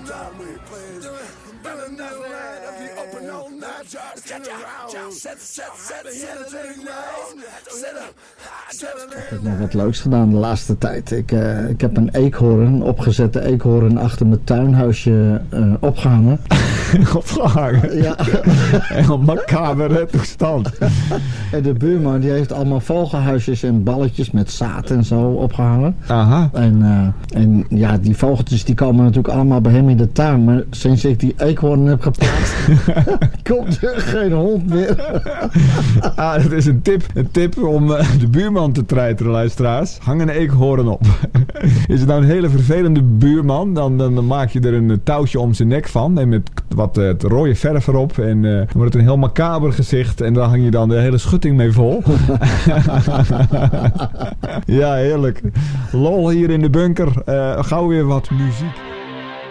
Ik heb nog wat leuks gedaan de laatste tijd. Ik heb een eekhoorn, opgezette eekhoorn achter mijn tuinhuisje opgehangen. Opgehangen? Ja. Heel macabere toestand. En de buurman die heeft allemaal vogelhuisjes en balletjes met zaad en zo opgehangen. Aha. En ja, die vogeltjes die komen natuurlijk allemaal bij hem in de tuin. Maar sinds ik die eekhoorn heb geplaatst, komt er geen hond meer. Dat is een tip om de buurman te treiteren, luisteraars. Hang een eekhoorn op. Is het nou een hele vervelende buurman, dan maak je er een touwtje om zijn nek van. En met wat rode verf erop. En dan wordt het een heel macaber gezicht. En daar hang je dan de hele schutting mee vol. Ja, heerlijk. Lol hier in de bunker. Gauw weer wat muziek.